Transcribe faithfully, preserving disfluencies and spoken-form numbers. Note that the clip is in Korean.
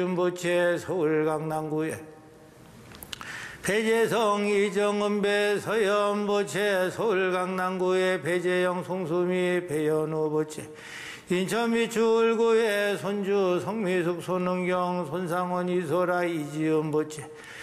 보채 서울 강남구에 배재성 이정은배 서현 보채 서울 강남구에 배재영 송수미 배현우 보채 인천 미추홀구에 손주 성미숙 손은경 손상원 이소라 이지은 보채